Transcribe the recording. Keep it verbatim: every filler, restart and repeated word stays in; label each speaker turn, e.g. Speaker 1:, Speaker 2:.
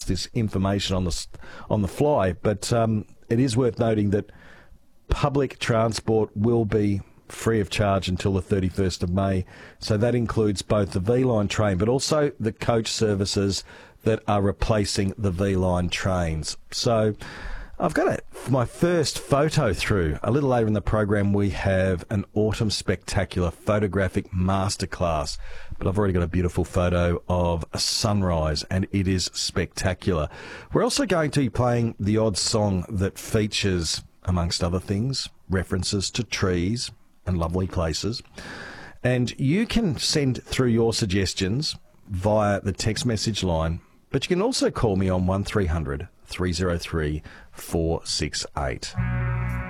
Speaker 1: this information on the s- on the fly, but um, it is worth noting that public transport will be free of charge until the thirty-first of May. So that includes both the V-Line train, but also the coach services that are replacing the V-Line trains. So I've got a, my first photo through. A little later in the program, we have an Autumn Spectacular photographic masterclass. But I've already got a beautiful photo of a sunrise, and it is spectacular. We're also going to be playing the odd song that features, amongst other things, references to trees and lovely places. And you can send through your suggestions via the text message line, but you can also call me on one three hundred, three oh three, four six eight.